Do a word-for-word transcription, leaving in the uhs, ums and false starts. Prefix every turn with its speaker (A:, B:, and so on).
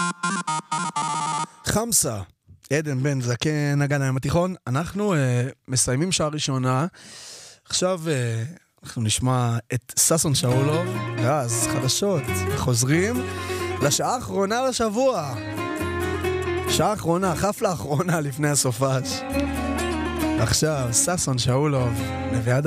A: חמסה, עדן בן זקן, נגן הים התיכון. אנחנו uh, מסיימים שעה ראשונה. עכשיו uh, אנחנו נשמע את ששון שאולוב, ואז חדשות. חוזרים לשעה האחרונה לשבוע. שעה האחרונה, חפלה האחרונה לפני הסופש. עכשיו, ששון שאולוב, נביאה